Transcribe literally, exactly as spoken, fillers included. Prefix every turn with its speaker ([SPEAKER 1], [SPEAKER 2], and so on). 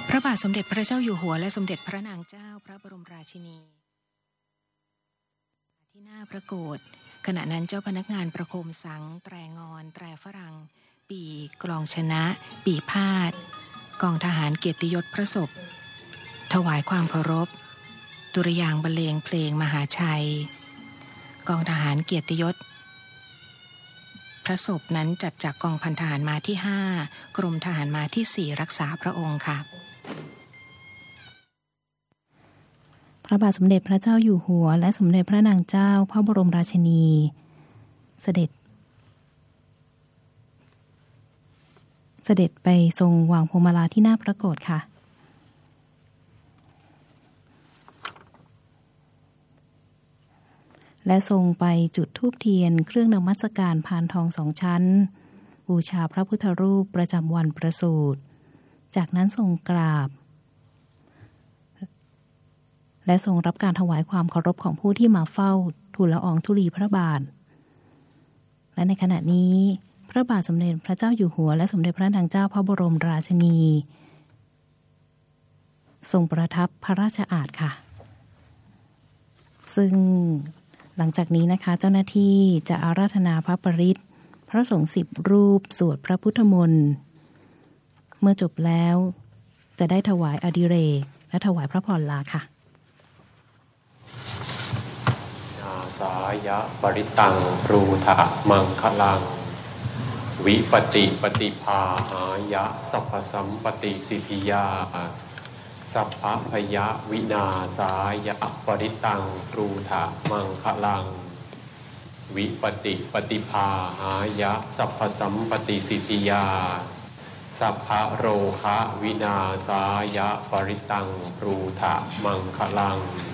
[SPEAKER 1] พระบาทสมเด็จพระเจ้าอยู่หัวและสมเด็จพระนางเจ้าพระบรมราชินีที่หน้าพระโกฐขณะนั้นเจ้าพนักงานประโคมสังแตรงอนแตรฝรั่งปีกลองชนะปีพาดกองทหารเกียรติยศพระศพถวายความเคารพดุริยางค์บรรเลงเพลงมหาชัยกองทหารเกียรติยศพระศพนั้นจัดจากกองพันทหารม้าที่ห้ากรมทหารม้าที่สี่รักษาพระองค์ค่ะ
[SPEAKER 2] พระบาทสมเด็จพระเจ้าอยู่หัวและสมเด็จพระนางเจ้าพระบรมราชินีเสด็จเสด็จไปทรงวางพวงมาลาที่หน้าพระโกฐค่ะและทรงไปจุดธูปเทียนเครื่องนมัสการพานทองสองชั้นบูชาพระพุทธรูปประจำวันประสูติจากนั้นทรงกราบและทรงรับการถวายความเคารพของผู้ที่มาเฝ้าทูลละอองธุลีพระบาทและในขณะนี้พระบาทสมเด็จพระเจ้าอยู่หัวและสมเด็จพระนางเจ้าพระบรมราชินีทรงประทับพระราชอาสน์ค่ะซึ่งหลังจากนี้นะคะเจ้าหน้าที่จะอาราธนาพระปริตรพระสงฆ์สิบรูปสวดพระพุทธมนต์เมื่อจบแล้วจะได้ถวายอดิเรกและถวายพระพรลาค่ะ
[SPEAKER 3] นาสายะปริตังรูถะมังคลังวิปติปฏิภาหายะสัพพสัมปติสิทธิยาสัพพะพยะวินาสายะปริตังรูถะมังคลังวิปติปฏิภาหายะสัพพสัมปติสิทธิยาสัพพะโรคะวินาสายะปริตังรูถะมังคลัง